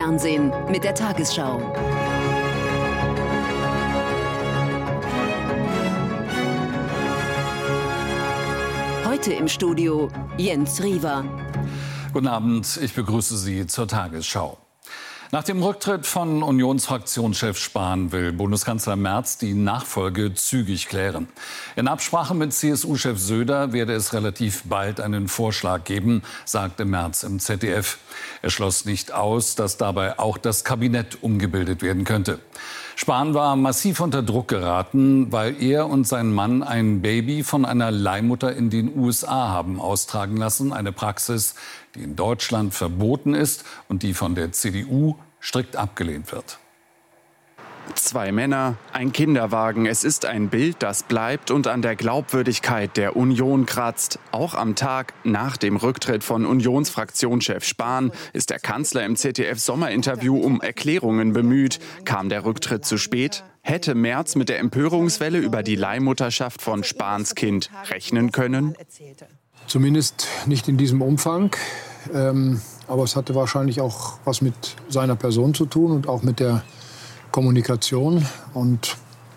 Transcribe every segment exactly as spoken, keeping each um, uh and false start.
Fernsehen mit der Tagesschau. Heute im Studio Jens Riewer. Guten Abend, ich begrüße Sie zur Tagesschau. Nach dem Rücktritt von Unionsfraktionschef Spahn will Bundeskanzler Merz die Nachfolge zügig klären. In Absprache mit C S U-Chef Söder werde es relativ bald einen Vorschlag geben, sagte Merz im Z D F. Er schloss nicht aus, dass dabei auch das Kabinett umgebildet werden könnte. Spahn war massiv unter Druck geraten, weil er und sein Mann ein Baby von einer Leihmutter in den U S A haben austragen lassen. Eine Praxis, die in Deutschland verboten ist und die von der C D U strikt abgelehnt wird. Zwei Männer, ein Kinderwagen. Es ist ein Bild, das bleibt und an der Glaubwürdigkeit der Union kratzt. Auch am Tag nach dem Rücktritt von Unionsfraktionschef Spahn ist der Kanzler im Z D F-Sommerinterview um Erklärungen bemüht. Kam der Rücktritt zu spät? Hätte Merz mit der Empörungswelle über die Leihmutterschaft von Spahns Kind rechnen können? Zumindest nicht in diesem Umfang. Ähm, aber es hatte wahrscheinlich auch was mit seiner Person zu tun und auch mit der Kommunikation. Und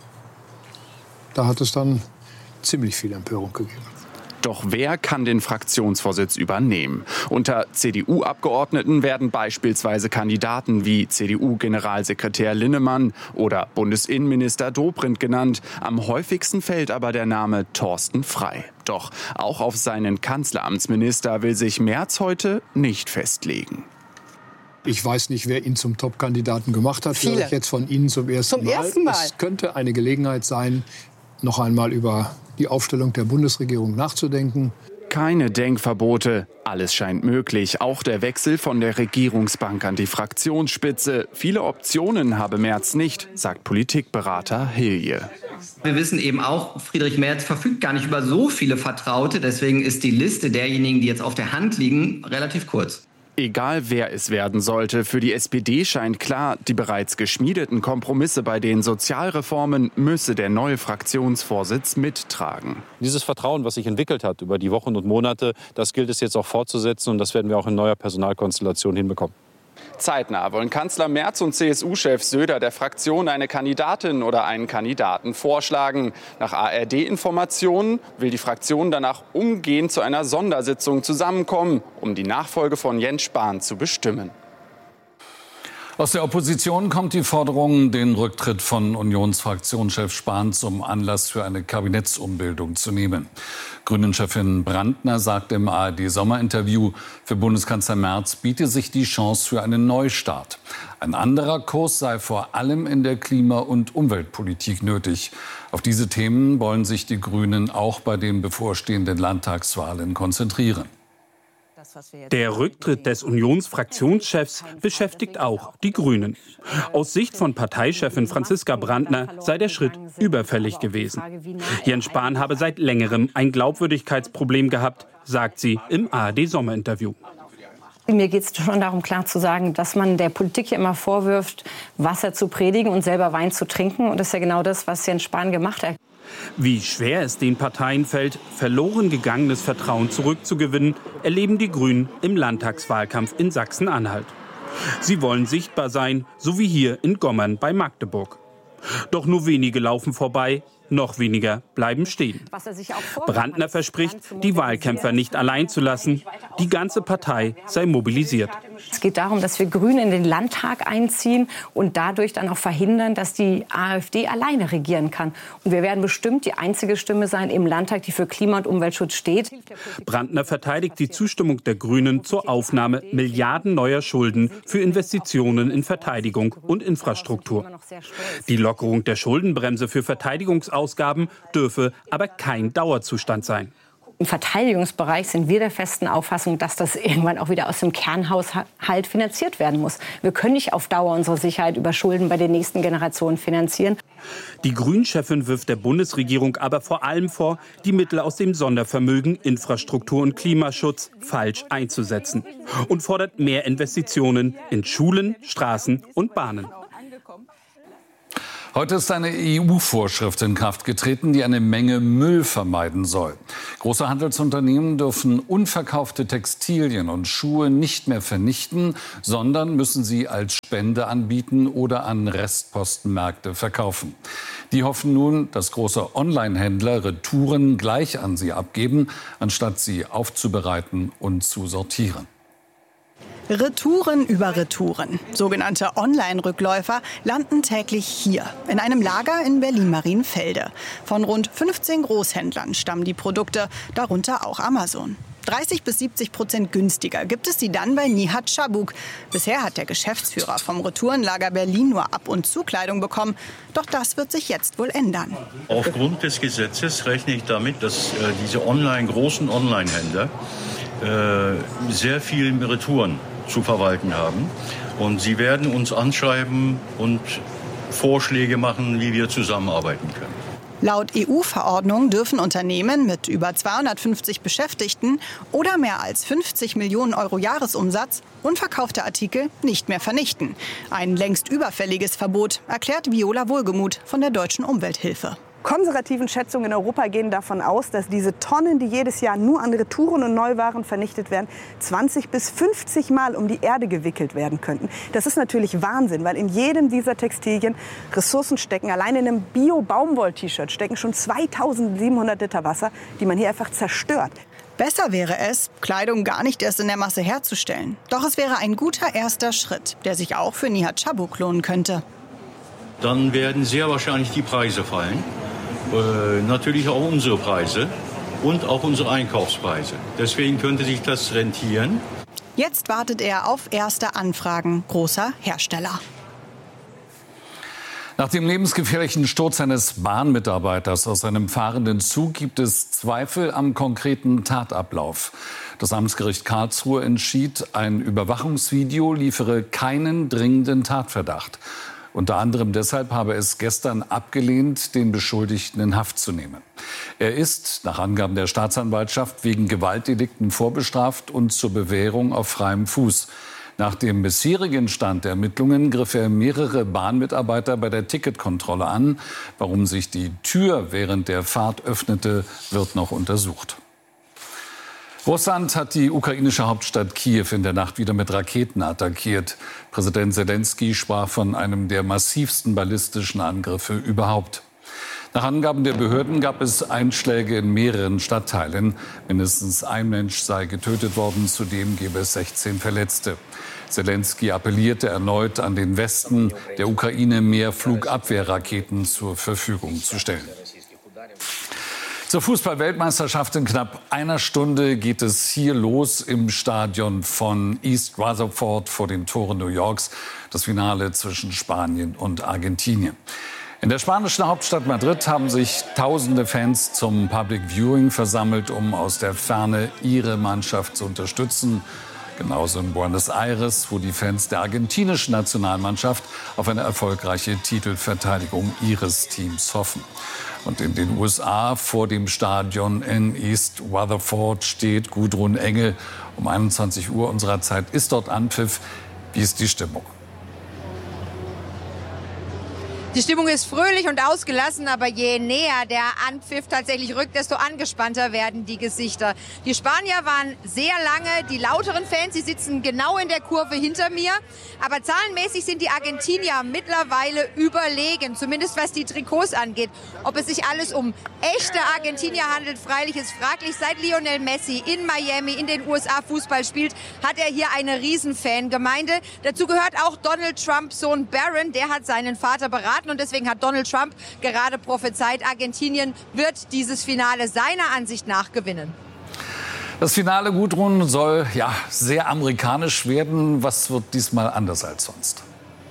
da hat es dann ziemlich viel Empörung gegeben. Doch wer kann den Fraktionsvorsitz übernehmen? Unter C D U-Abgeordneten werden beispielsweise Kandidaten wie C D U-Generalsekretär Linnemann oder Bundesinnenminister Dobrindt genannt. Am häufigsten fällt aber der Name Thorsten Frey. Doch auch auf seinen Kanzleramtsminister will sich Merz heute nicht festlegen. Ich weiß nicht, wer ihn zum Top-Kandidaten gemacht hat. Viele. Vielleicht jetzt von Ihnen zum ersten Zum Mal. ersten Mal. Es könnte eine Gelegenheit sein, noch einmal über die Aufstellung der Bundesregierung nachzudenken. Keine Denkverbote. Alles scheint möglich. Auch der Wechsel von der Regierungsbank an die Fraktionsspitze. Viele Optionen habe Merz nicht, sagt Politikberater Hilje. Wir wissen eben auch, Friedrich Merz verfügt gar nicht über so viele Vertraute. Deswegen ist die Liste derjenigen, die jetzt auf der Hand liegen, relativ kurz. Egal wer es werden sollte, für die S P D scheint klar, die bereits geschmiedeten Kompromisse bei den Sozialreformen müsse der neue Fraktionsvorsitz mittragen. Dieses Vertrauen, was sich entwickelt hat über die Wochen und Monate, das gilt es jetzt auch fortzusetzen und das werden wir auch in neuer Personalkonstellation hinbekommen. Zeitnah wollen Kanzler Merz und C S U-Chef Söder der Fraktion eine Kandidatin oder einen Kandidaten vorschlagen. Nach A R D-Informationen will die Fraktion danach umgehend zu einer Sondersitzung zusammenkommen, um die Nachfolge von Jens Spahn zu bestimmen. Aus der Opposition kommt die Forderung, den Rücktritt von Unionsfraktionschef Spahn zum Anlass für eine Kabinettsumbildung zu nehmen. Grünen-Chefin Brandner sagte im A R D-Sommerinterview, für Bundeskanzler Merz biete sich die Chance für einen Neustart. Ein anderer Kurs sei vor allem in der Klima- und Umweltpolitik nötig. Auf diese Themen wollen sich die Grünen auch bei den bevorstehenden Landtagswahlen konzentrieren. Der Rücktritt des Unionsfraktionschefs beschäftigt auch die Grünen. Aus Sicht von Parteichefin Franziska Brandner sei der Schritt überfällig gewesen. Jens Spahn habe seit längerem ein Glaubwürdigkeitsproblem gehabt, sagt sie im A R D-Sommerinterview. Mir geht es schon darum, klar zu sagen, dass man der Politik ja immer vorwirft, Wasser zu predigen und selber Wein zu trinken. Und das ist ja genau das, was Jens Spahn gemacht hat. Wie schwer es den Parteien fällt, verloren gegangenes Vertrauen zurückzugewinnen, erleben die Grünen im Landtagswahlkampf in Sachsen-Anhalt. Sie wollen sichtbar sein, so wie hier in Gommern bei Magdeburg. Doch nur wenige laufen vorbei, noch weniger bleiben stehen. Brandner verspricht, die Wahlkämpfer nicht allein zu lassen. Die ganze Partei sei mobilisiert. Es geht darum, dass wir Grüne in den Landtag einziehen und dadurch dann auch verhindern, dass die AfD alleine regieren kann. Und wir werden bestimmt die einzige Stimme sein im Landtag, die für Klima- und Umweltschutz steht. Brandner verteidigt die Zustimmung der Grünen zur Aufnahme Milliarden neuer Schulden für Investitionen in Verteidigung und Infrastruktur. Die Lockerung der Schuldenbremse für Verteidigungsausgaben dürfe aber kein Dauerzustand sein. Im Verteidigungsbereich sind wir der festen Auffassung, dass das irgendwann auch wieder aus dem Kernhaushalt finanziert werden muss. Wir können nicht auf Dauer unsere Sicherheit über Schulden bei den nächsten Generationen finanzieren. Die Grünchefin wirft der Bundesregierung aber vor allem vor, die Mittel aus dem Sondervermögen Infrastruktur und Klimaschutz falsch einzusetzen und fordert mehr Investitionen in Schulen, Straßen und Bahnen. Heute ist eine E U-Vorschrift in Kraft getreten, die eine Menge Müll vermeiden soll. Große Handelsunternehmen dürfen unverkaufte Textilien und Schuhe nicht mehr vernichten, sondern müssen sie als Spende anbieten oder an Restpostenmärkte verkaufen. Die hoffen nun, dass große Online-Händler Retouren gleich an sie abgeben, anstatt sie aufzubereiten und zu sortieren. Retouren über Retouren. Sogenannte Online-Rückläufer landen täglich hier, in einem Lager in Berlin-Marienfelde. Von rund fünfzehn Großhändlern stammen die Produkte, darunter auch Amazon. dreißig bis siebzig Prozent günstiger gibt es sie dann bei Nihat Schabuk. Bisher hat der Geschäftsführer vom Retourenlager Berlin nur Ab- und Zukleidung bekommen. Doch das wird sich jetzt wohl ändern. Aufgrund des Gesetzes rechne ich damit, dass äh, diese online, großen Online-Händler äh, sehr viel Retouren zu verwalten haben. Und sie werden uns anschreiben und Vorschläge machen, wie wir zusammenarbeiten können. Laut E U-Verordnung dürfen Unternehmen mit über zweihundertfünfzig Beschäftigten oder mehr als fünfzig Millionen Euro Jahresumsatz unverkaufte Artikel nicht mehr vernichten. Ein längst überfälliges Verbot, erklärt Viola Wohlgemuth von der Deutschen Umwelthilfe. Konservativen Schätzungen in Europa gehen davon aus, dass diese Tonnen, die jedes Jahr nur an Retouren und Neuwaren vernichtet werden, zwanzig bis fünfzig Mal um die Erde gewickelt werden könnten. Das ist natürlich Wahnsinn, weil in jedem dieser Textilien Ressourcen stecken. Allein in einem Bio-Baumwoll-T-Shirt stecken schon zweitausendsiebenhundert Liter Wasser, die man hier einfach zerstört. Besser wäre es, Kleidung gar nicht erst in der Masse herzustellen. Doch es wäre ein guter erster Schritt, der sich auch für Nihat Schabuk lohnen könnte. Dann werden sehr wahrscheinlich die Preise fallen. Äh, natürlich auch unsere Preise und auch unsere Einkaufspreise. Deswegen könnte sich das rentieren. Jetzt wartet er auf erste Anfragen großer Hersteller. Nach dem lebensgefährlichen Sturz eines Bahnmitarbeiters aus einem fahrenden Zug gibt es Zweifel am konkreten Tatablauf. Das Amtsgericht Karlsruhe entschied, ein Überwachungsvideo liefere keinen dringenden Tatverdacht. Unter anderem deshalb habe es gestern abgelehnt, den Beschuldigten in Haft zu nehmen. Er ist, nach Angaben der Staatsanwaltschaft, wegen Gewaltdelikten vorbestraft und zur Bewährung auf freiem Fuß. Nach dem bisherigen Stand der Ermittlungen griff er mehrere Bahnmitarbeiter bei der Ticketkontrolle an. Warum sich die Tür während der Fahrt öffnete, wird noch untersucht. Russland hat die ukrainische Hauptstadt Kiew in der Nacht wieder mit Raketen attackiert. Präsident Selenskyj sprach von einem der massivsten ballistischen Angriffe überhaupt. Nach Angaben der Behörden gab es Einschläge in mehreren Stadtteilen. Mindestens ein Mensch sei getötet worden, zudem gebe es sechzehn Verletzte. Selenskyj appellierte erneut an den Westen, der Ukraine mehr Flugabwehrraketen zur Verfügung zu stellen. Zur Fußball-Weltmeisterschaft in knapp einer Stunde geht es hier los im Stadion von East Rutherford vor den Toren New Yorks. Das Finale zwischen Spanien und Argentinien. In der spanischen Hauptstadt Madrid haben sich tausende Fans zum Public Viewing versammelt, um aus der Ferne ihre Mannschaft zu unterstützen. Genauso in Buenos Aires, wo die Fans der argentinischen Nationalmannschaft auf eine erfolgreiche Titelverteidigung ihres Teams hoffen. Und in den U S A vor dem Stadion in East Rutherford steht Gudrun Engel. Um einundzwanzig Uhr unserer Zeit ist dort Anpfiff. Wie ist die Stimmung? Die Stimmung ist fröhlich und ausgelassen, aber je näher der Anpfiff tatsächlich rückt, desto angespannter werden die Gesichter. Die Spanier waren sehr lange die lauteren Fans, sie sitzen genau in der Kurve hinter mir. Aber zahlenmäßig sind die Argentinier mittlerweile überlegen, zumindest was die Trikots angeht. Ob es sich alles um echte Argentinier handelt, freilich ist fraglich. Seit Lionel Messi in Miami in den U S A Fußball spielt, hat er hier eine Riesenfangemeinde. Dazu gehört auch Donald Trumps Sohn Barron, der hat seinen Vater beraten. Und deswegen hat Donald Trump gerade prophezeit, Argentinien wird dieses Finale seiner Ansicht nach gewinnen. Das Finale, Gudrun, soll ja sehr amerikanisch werden. Was wird diesmal anders als sonst?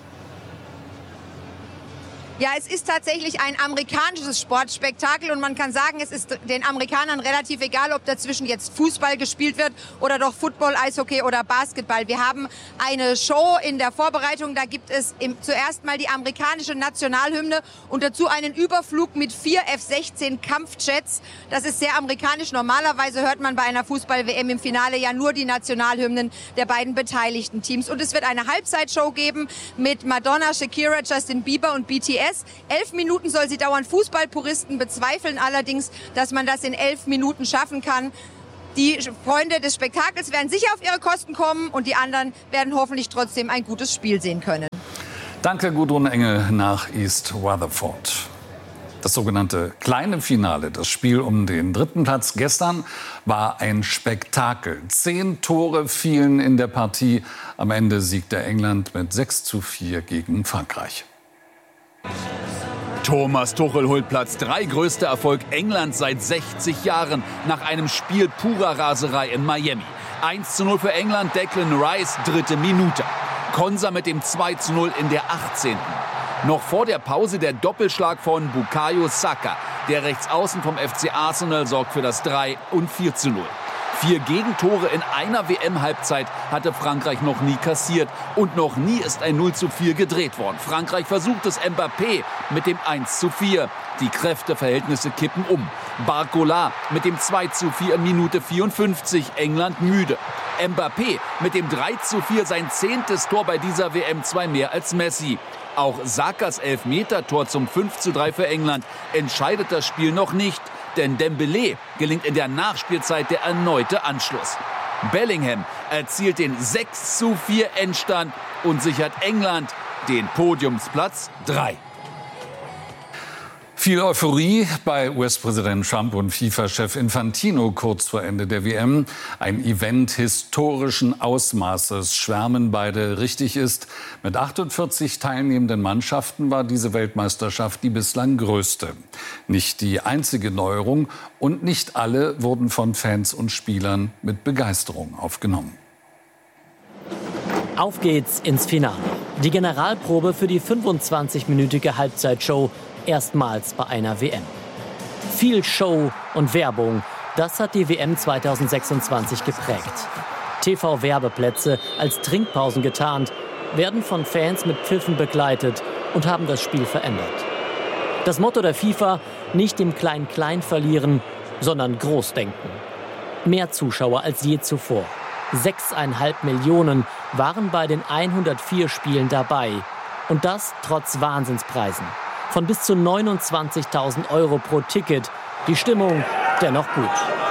Ja, es ist tatsächlich ein amerikanisches Sportspektakel und man kann sagen, es ist den Amerikanern relativ egal, ob dazwischen jetzt Fußball gespielt wird oder doch Football, Eishockey oder Basketball. Wir haben eine Show in der Vorbereitung, da gibt es im, zuerst mal die amerikanische Nationalhymne und dazu einen Überflug mit vier F sechzehn Kampfjets. Das ist sehr amerikanisch. Normalerweise hört man bei einer Fußball-W M im Finale ja nur die Nationalhymnen der beiden beteiligten Teams. Und es wird eine Halbzeitshow geben mit Madonna, Shakira, Justin Bieber und B T S. Stress. Elf Minuten soll sie dauern. Fußballpuristen bezweifeln allerdings, dass man das in elf Minuten schaffen kann. Die Freunde des Spektakels werden sicher auf ihre Kosten kommen und die anderen werden hoffentlich trotzdem ein gutes Spiel sehen können. Danke, Gudrun Engel nach East Rutherford. Das sogenannte kleine Finale, das Spiel um den dritten Platz gestern, war ein Spektakel. Zehn Tore fielen in der Partie. Am Ende siegte England mit sechs zu vier gegen Frankreich. Thomas Tuchel holt Platz drei, größter Erfolg Englands seit sechzig Jahren nach einem Spiel purer Raserei in Miami. eins zu null für England, Declan Rice, dritte Minute. Konsa mit dem zwei zu null in der achtzehnten Noch vor der Pause der Doppelschlag von Bukayo Saka. Der Rechtsaußen vom F C Arsenal sorgt für das drei und vier zu null. Vier Gegentore in einer W M-Halbzeit hatte Frankreich noch nie kassiert. Und noch nie ist ein null zu vier gedreht worden. Frankreich versucht es, Mbappé mit dem eins zu vier. Die Kräfteverhältnisse kippen um. Barcola mit dem zwei zu vier in Minute vierundfünfzig. England müde. Mbappé mit dem drei zu vier, sein zehntes Tor bei dieser W M, zwei mehr als Messi. Auch Sakas Elfmetertor zum fünf zu drei für England entscheidet das Spiel noch nicht. Denn Dembélé gelingt in der Nachspielzeit der erneute Anschluss. Bellingham erzielt den sechs zu vier Endstand und sichert England den Podiumsplatz drei. Viel Euphorie bei U S-Präsident Trump und FIFA-Chef Infantino kurz vor Ende der W M. Ein Event historischen Ausmaßes, schwärmen beide. Richtig ist, mit achtundvierzig teilnehmenden Mannschaften war diese Weltmeisterschaft die bislang größte. Nicht die einzige Neuerung und nicht alle wurden von Fans und Spielern mit Begeisterung aufgenommen. Auf geht's ins Finale. Die Generalprobe für die fünfundzwanzig-minütige Halbzeitshow. Erstmals bei einer W M. Viel Show und Werbung, das hat die W M zweitausendsechsundzwanzig geprägt. T V-Werbeplätze als Trinkpausen getarnt, werden von Fans mit Pfiffen begleitet und haben das Spiel verändert. Das Motto der FIFA, nicht im Klein-Klein verlieren, sondern groß denken. Mehr Zuschauer als je zuvor. Sechseinhalb Millionen waren bei den hundertvier Spielen dabei. Und das trotz Wahnsinnspreisen. Von bis zu neunundzwanzigtausend Euro pro Ticket. Die Stimmung dennoch gut.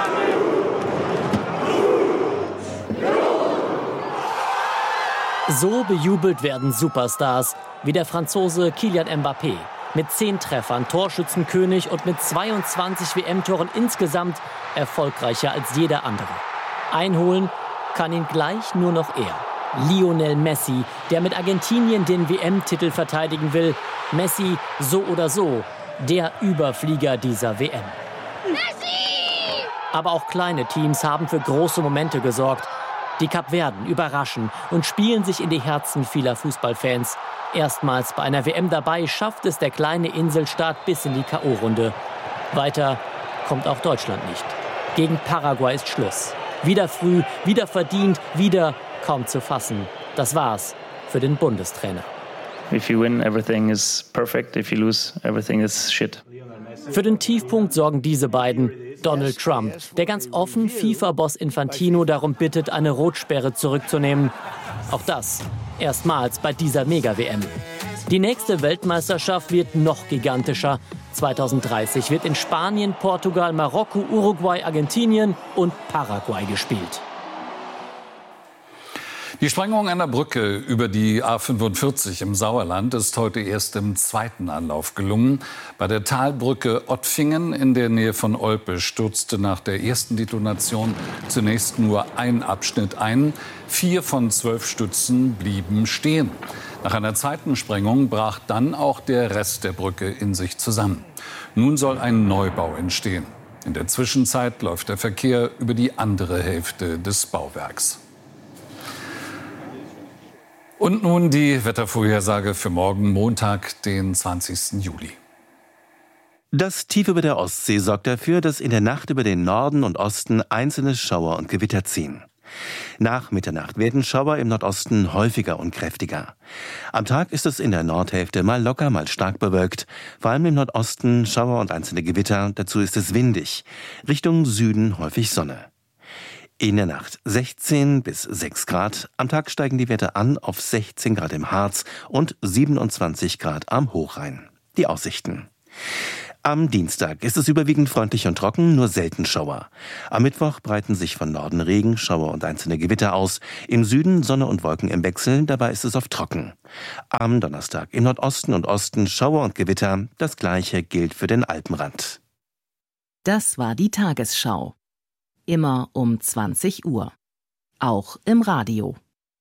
So bejubelt werden Superstars wie der Franzose Kylian Mbappé. Mit zehn Treffern Torschützenkönig und mit zweiundzwanzig W M-Toren insgesamt erfolgreicher als jeder andere. Einholen kann ihn gleich nur noch er. Lionel Messi, der mit Argentinien den W M-Titel verteidigen will. Messi, so oder so, der Überflieger dieser W M. Messi! Aber auch kleine Teams haben für große Momente gesorgt. Die Kapverden überraschen und spielen sich in die Herzen vieler Fußballfans. Erstmals bei einer W M dabei schafft es der kleine Inselstaat bis in die K O-Runde. Weiter kommt auch Deutschland nicht. Gegen Paraguay ist Schluss. Wieder früh, wieder verdient, wieder kaum zu fassen. Das war's für den Bundestrainer. If you win, everything is perfect. If you lose, everything is shit. Für den Tiefpunkt sorgen diese beiden. Donald Trump, der ganz offen FIFA-Boss Infantino darum bittet, eine Rotsperre zurückzunehmen. Auch das erstmals bei dieser Mega-W M. Die nächste Weltmeisterschaft wird noch gigantischer. zweitausenddreißig wird in Spanien, Portugal, Marokko, Uruguay, Argentinien und Paraguay gespielt. Die Sprengung einer Brücke über die A fünfundvierzig im Sauerland ist heute erst im zweiten Anlauf gelungen. Bei der Talbrücke Ottfingen in der Nähe von Olpe stürzte nach der ersten Detonation zunächst nur ein Abschnitt ein. Vier von zwölf Stützen blieben stehen. Nach einer zweiten Sprengung brach dann auch der Rest der Brücke in sich zusammen. Nun soll ein Neubau entstehen. In der Zwischenzeit läuft der Verkehr über die andere Hälfte des Bauwerks. Und nun die Wettervorhersage für morgen Montag, den zwanzigsten Juli. Das Tief über der Ostsee sorgt dafür, dass in der Nacht über den Norden und Osten einzelne Schauer und Gewitter ziehen. Nach Mitternacht werden Schauer im Nordosten häufiger und kräftiger. Am Tag ist es in der Nordhälfte mal locker, mal stark bewölkt. Vor allem im Nordosten Schauer und einzelne Gewitter, dazu ist es windig. Richtung Süden häufig Sonne. In der Nacht sechzehn bis sechs Grad. Am Tag steigen die Werte an auf sechzehn Grad im Harz und siebenundzwanzig Grad am Hochrhein. Die Aussichten. Am Dienstag ist es überwiegend freundlich und trocken, nur selten Schauer. Am Mittwoch breiten sich von Norden Regen, Schauer und einzelne Gewitter aus. Im Süden Sonne und Wolken im Wechsel, dabei ist es oft trocken. Am Donnerstag im Nordosten und Osten Schauer und Gewitter. Das Gleiche gilt für den Alpenrand. Das war die Tagesschau. Immer um zwanzig Uhr. Auch im Radio.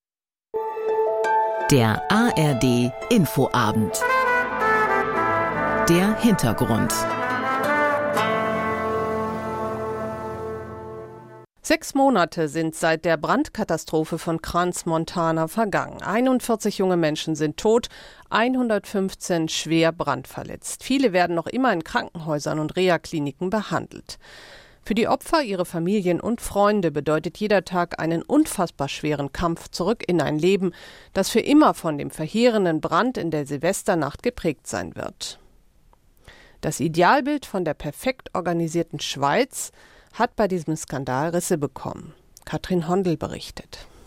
Der A R D Infoabend. Der Hintergrund. Sechs Monate sind seit der Brandkatastrophe von Crans-Montana vergangen. einundvierzig junge Menschen sind tot, hundertfünfzehn schwer brandverletzt. Viele werden noch immer in Krankenhäusern und Reha-Kliniken behandelt. Für die Opfer, ihre Familien und Freunde bedeutet jeder Tag einen unfassbar schweren Kampf zurück in ein Leben, das für immer von dem verheerenden Brand in der Silvesternacht geprägt sein wird. Das Idealbild von der perfekt organisierten Schweiz hat bei diesem Skandal Risse bekommen. Katrin Hondel berichtet.